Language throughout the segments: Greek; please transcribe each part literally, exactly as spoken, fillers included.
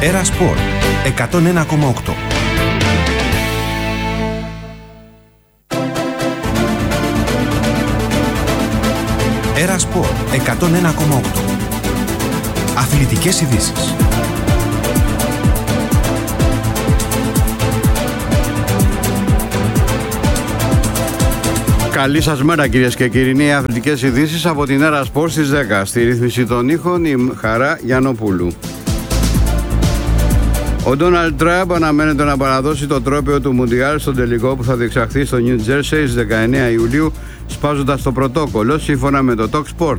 Έρα Σπορ εκατόν ένα κόμμα οκτώ. Έρα Σπορ εκατόν ένα κόμμα οκτώ. Αθλητικές ειδήσεις. Καλή σας μέρα κυρίες και κύριοι. Είναι οι αθλητικές ειδήσεις από την Έρα Σπορ στις δέκα. Στη ρύθμιση των ήχων η Χαρά Γιαννοπούλου. Ο Ντόναλντ Τραμπ αναμένεται να παραδώσει το τρόπαιο του Μουντιάλ στον τελικό που θα διεξαχθεί στο Νιου Τζέρσεϊ στις δεκαεννέα Ιουλίου, σπάζοντας το πρωτόκολλο σύμφωνα με το Talksport.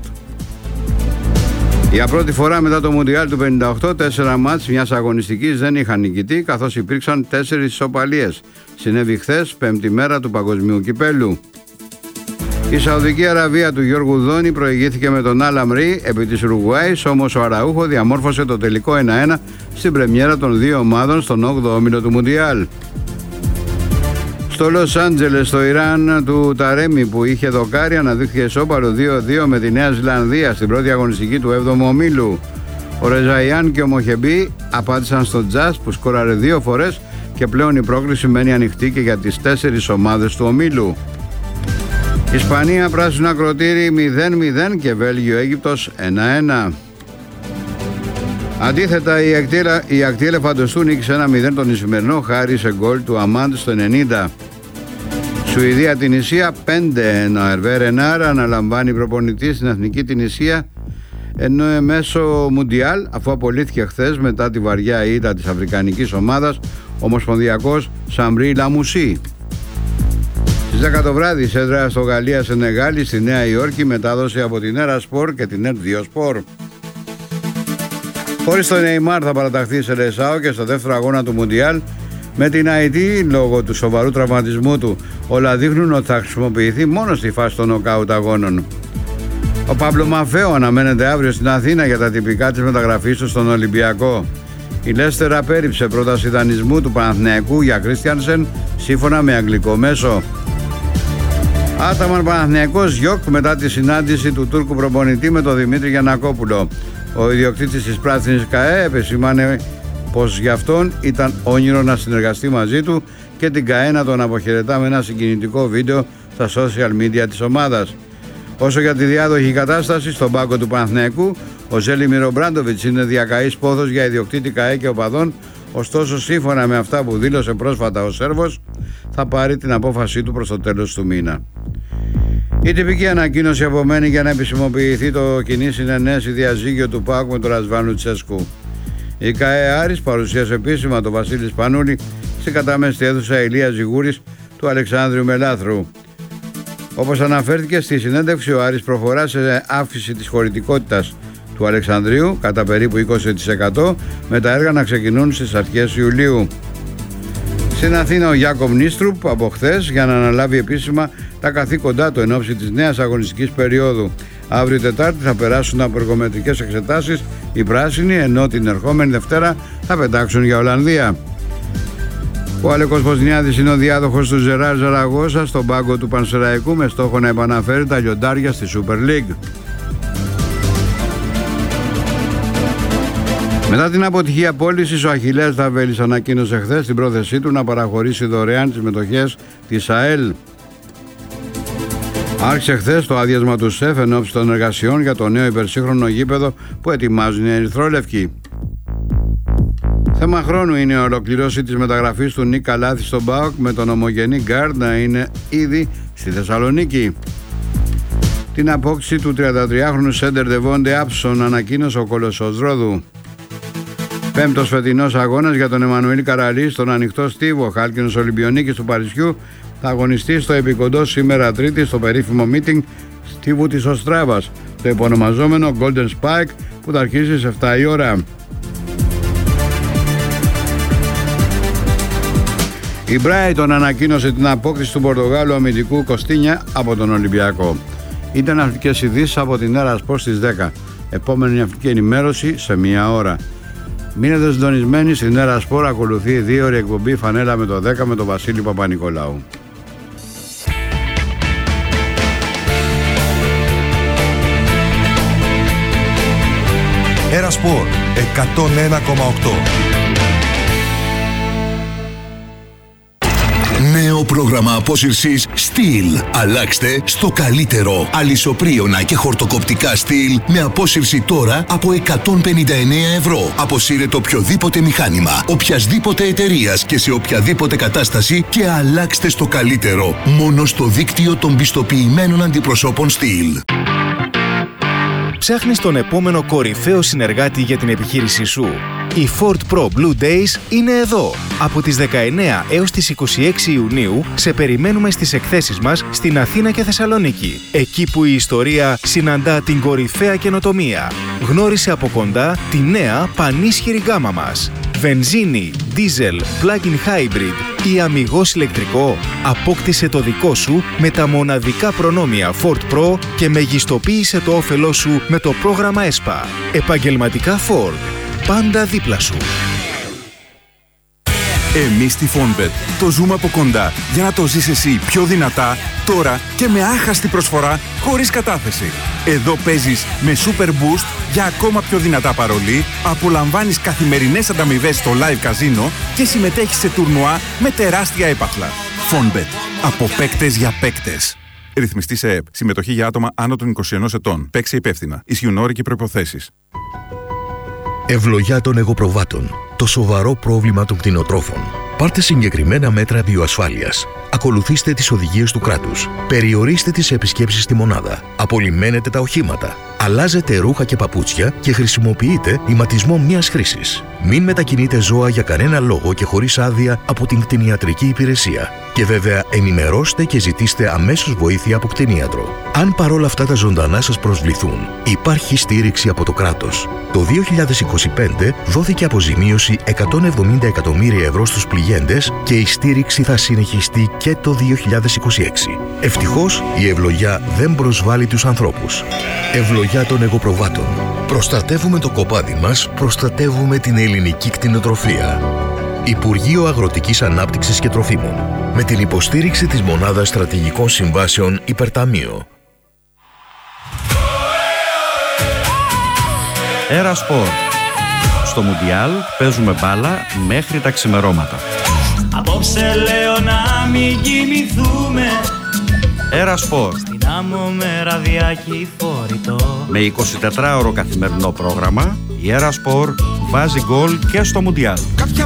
Για πρώτη φορά μετά το Μουντιάλ του πενήντα οκτώ, τέσσερα μάτς μιας αγωνιστικής δεν είχαν νικητή, καθώς υπήρξαν τέσσερις ισοπαλίες. Συνέβη χθες, πέμπτη μέρα του Παγκοσμίου Κυπέλλου. Η Σαουδική Αραβία του Γιώργου Δόνη προηγήθηκε με τον Αλ Αμρί επί της Ουρουγουάης, όμως ο Αραούχο διαμόρφωσε το τελικό ένα ένα στην πρεμιέρα των δύο ομάδων στον όγδοο όμιλο του Μουντιάλ. Στο Λος Άντζελες, στο Ιράν του Ταρέμι, που είχε δοκάρει, αναδείχθηκε ισόπαλο δύο δύο με τη Νέα Ζηλανδία στην πρώτη αγωνιστική του έβδομου ομίλου. Ο Ρεζαϊάν και ο Μοχεμπί απάντησαν στο Τζας που σκόραρε δύο φορές και πλέον η πρόκληση μένει ανοιχτή και για τις τέσσερις ομάδες του ομίλου. Ισπανία πράσινο ακροτήρι μηδέν μηδέν και Βέλγιο-Αίγυπτος ένα ένα. Αντίθετα, η ακτή, η ακτή Ελεφαντοστού νίκησε ένα μηδέν τον Ισημερινό χάρη σε γκολ του Αμάντ στο ενενήντα. Σουηδία Τινησία πέντε ένα. Ο Ερβέ Ρενάρ αναλαμβάνει προπονητή στην εθνική Τινησία ενώ μέσω Μουντιάλ, αφού απολύθηκε χθες μετά τη βαριά ήττα της αφρικανικής ομάδας ομοσπονδιακός Σαμπρί Λαμουσί. Στις δέκα το βράδυ η σέντρα στο Γαλλία Σενεγάλη στη Νέα Υόρκη μετάδοση από την Έρα Σπορ και την Ερτ δύο Σπορ. Χωρίς τον Νεϊμάρ θα παραταχθεί σε Λεσάο και στο δεύτερο αγώνα του Μουντιάλ με την Αϊτή λόγω του σοβαρού τραυματισμού του. Όλα δείχνουν ότι θα χρησιμοποιηθεί μόνο στη φάση των νοκάουτ αγώνων. Ο Παύλο Μαφέο αναμένεται αύριο στην Αθήνα για τα τυπικά της μεταγραφής του στον Ολυμπιακό. Η Λέστερ απέρριψε πρόταση δανεισμού του Παναθηναϊκού για Κρίστιανσεν σύμφωνα με αγγλικό μέσο. Άταμαν Παναθηναϊκός Γιοκ μετά τη συνάντηση του Τούρκου προπονητή με τον Δημήτρη Γιαννακόπουλο. Ο ιδιοκτήτης της πράσινης ΚΑΕ επεσήμανε πως για αυτόν ήταν όνειρο να συνεργαστεί μαζί του και την ΚΑΕ να τον αποχαιρετά με ένα συγκινητικό βίντεο στα social media της ομάδας. Όσο για τη διάδοχη κατάσταση στον πάγκο του Παναθηναϊκού, ο Ζέλιμιρ Ομπράντοβιτς είναι διακαής πόθος για ιδιοκτήτη ΚΑΕ και οπαδών, ωστόσο σύμφωνα με αυτά που δήλωσε πρόσφατα ο Σέρβος, θα πάρει την απόφασή του προς το τέλος του μήνα. Η τυπική ανακοίνωση απομένει για να επισημοποιηθεί το κοινή συνενέση διαζύγιο του ΠΑΟΚ με τον Ρασβάν Λουτσέσκου. Η ΚΑΕ Άρης παρουσίασε επίσημα τον Βασίλη Σπανούλη στην κατάμεστη αίθουσα Ηλία Ζιγούρης του Αλεξάνδριου Μελάθρου. Όπως αναφέρθηκε στη συνέντευξη, ο Άρης προχωρά σε αύξηση της χωρητικότητας του Αλεξανδρίου κατά περίπου είκοσι τοις εκατό με τα έργα να ξεκινούν στις αρχές Ιουλίου. Στην Αθήνα ο Γιάκομ Νίστρουπ από χθες για να αναλάβει επίσημα τα καθήκοντά του εν ώψη της νέας αγωνιστικής περίοδου. Αύριο Τετάρτη θα περάσουν από εργομετρικές εξετάσεις οι πράσινοι, ενώ την ερχόμενη Δευτέρα θα πετάξουν για Ολλανδία. Ο Αλέκος Ποσνιάδης είναι ο διάδοχος του Ζεράρ Ζαραγώσα στον πάγκο του Πανσεραϊκού με στόχο να επαναφέρει τα λιοντάρια στη Super League. Μετά την αποτυχία πώλησης, ο Αχιλλέας Δαβέλης ανακοίνωσε χθες την πρόθεσή του να παραχωρήσει δωρεάν τις μετοχές της ΑΕΛ. Άρχισε χθες το άδειασμα του ΣΕΦ εν ώψη των εργασιών για το νέο υπερσύγχρονο γήπεδο που ετοιμάζουν οι Ερυθρόλευκοι. Θέμα χρόνου είναι η ολοκληρώση της μεταγραφής του Νίκ Καλάθη στον ΠΑΟΚ με τον ομογενή γκάρντ να είναι ήδη στη Θεσσαλονίκη. Την απόκτηση του τριαντατριάχρονου σέντερ Ντεβόντε Άψον ανακοίνωσε ο Κολοσσός Ρόδου. Πέμπτος φετινός αγώνας για τον Εμμανουήλ Καραλή στον ανοιχτό στίβο. Χάλκινος Ολυμπιονίκης του Παρισιού θα αγωνιστεί στο επικοντό σήμερα Τρίτη στο περίφημο meeting στίβου της Οστράβας, το υπονομαζόμενο Golden Spike που θα αρχίσει σε επτά η ώρα. Η Brighton ανακοίνωσε την απόκτηση του Πορτογάλου αμυντικού Κωστίνια από τον Ολυμπιακό. Ήταν αθλητικές ειδήσεις από την Έρα Σπορ στις δέκα. Επόμενη αθλητική ενημέρωση σε μία ώρα. Μείνετε συντονισμένοι στην Έρα Σπορ, ακολουθεί η δύο ώρη εκπομπή Φανέλα με το δέκα με τον Βασίλη Παπα-Νικολάου. Έρα Έρα Σπορ εκατόν ένα κόμμα οκτώ. Νέο πρόγραμμα απόσυρσης Steel. Αλλάξτε στο καλύτερο. Αλυσοπρίωνα και χορτοκοπτικά Steel με απόσυρση τώρα από εκατόν πενήντα εννέα ευρώ. Αποσύρε το οποιοδήποτε μηχάνημα, οποιασδήποτε εταιρείας και σε οποιαδήποτε κατάσταση και αλλάξτε στο καλύτερο. Μόνο στο δίκτυο των πιστοποιημένων αντιπροσώπων Steel. Ψάχνεις τον επόμενο κορυφαίο συνεργάτη για την επιχείρησή σου. Οι Ford Pro Blue Days είναι εδώ. Από τις δεκαεννέα έως τις είκοσι έξι Ιουνίου σε περιμένουμε στις εκθέσεις μας στην Αθήνα και Θεσσαλονίκη. Εκεί που η ιστορία συναντά την κορυφαία καινοτομία. Γνώρισε από κοντά τη νέα πανίσχυρη γκάμα μας. Βενζίνη, δίζελ, plug-in hybrid ή αμιγώς ηλεκτρικό. Απόκτησε το δικό σου με τα μοναδικά προνόμια Ford Pro και μεγιστοποίησε το όφελό σου με το πρόγραμμα ΕΣΠΑ. Επαγγελματικά Ford. Πάντα δίπλα σου. Εμείς στη Fonbet το ζούμε από κοντά για να το ζεις εσύ πιο δυνατά, τώρα και με άχαστη προσφορά χωρίς κατάθεση. Εδώ παίζεις με Super Boost για ακόμα πιο δυνατά παρολί, απολαμβάνεις καθημερινές ανταμοιβές στο live καζίνο και συμμετέχεις σε τουρνουά με τεράστια έπαθλα. Fonbet. Από παίκτες για παίκτες. Ρυθμιστή σε ΕΕΠ. Συμμετοχή για άτομα άνω των είκοσι ενός ετών. Παίξε υπεύθυνα. Ισχύουν όροι και προϋποθέσεις. Ευλογιά των εγωπροβάτων. Το σοβαρό πρόβλημα των κτηνοτρόφων. Πάρτε συγκεκριμένα μέτρα βιοασφάλειας. Ακολουθήστε τις οδηγίες του κράτους. Περιορίστε τις επισκέψεις στη μονάδα. Απολυμμένετε τα οχήματα. Αλλάζετε ρούχα και παπούτσια και χρησιμοποιείτε ηματισμό μιας χρήσης. Μην μετακινείτε ζώα για κανένα λόγο και χωρίς άδεια από την κτηνιατρική υπηρεσία. Και βέβαια ενημερώστε και ζητήστε αμέσως βοήθεια από κτηνίατρο. Αν παρόλα αυτά τα ζωντανά σας προσβληθούν, υπάρχει στήριξη από το κράτος. Το δύο χιλιάδες είκοσι πέντε δόθηκε αποζημίωση εκατόν εβδομήντα εκατομμύρια ευρώ στους πληγέντες και η στήριξη θα συνεχιστεί και το δύο χιλιάδες είκοσι έξι. Ευτυχώς η ευλογιά δεν προσβάλλει τους ανθρώπους. Ευλογιά των εγωπροβάτων. Προστατεύουμε το κοπάδι μας, προστατεύουμε την ελληνική κτηνοτροφία. Υπουργείο Αγροτικής Ανάπτυξης και Τροφίμων. Με την υποστήριξη της Μονάδας Στρατηγικών Συμβάσεων Υπερταμείο. Έρα Σπορ. Στο Μουντιάλ παίζουμε μπάλα μέχρι τα ξημερώματα. Απόψε λέω να μην κοιμηθούμε. Έρα Σπορ. Στην άμμο με ραδιάκι φορητό. Με εικοσιτετράωρο καθημερινό πρόγραμμα, η Έρα Σπορ βάζει γκολ και στο Μουντιάλ.